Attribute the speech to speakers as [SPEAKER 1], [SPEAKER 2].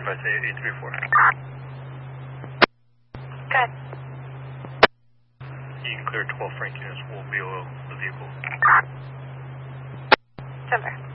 [SPEAKER 1] verify say 834.
[SPEAKER 2] Good.
[SPEAKER 1] You can clear 12 Frank units. We'll be the vehicle.
[SPEAKER 2] Denver.